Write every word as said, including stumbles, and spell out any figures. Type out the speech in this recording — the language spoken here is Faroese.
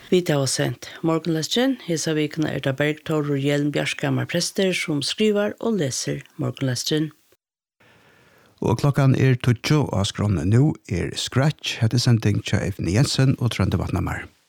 Vi tar oss sendt morgenlestjen. Hesa vikene er det Bergtor og Hjelm Bjarskammer prester som skriver og leser morgenlestjen. Og klokkan er tutjo, og skrånne nå er Scratch, hette sending til Eivind Jensen og Trøndevatnammer.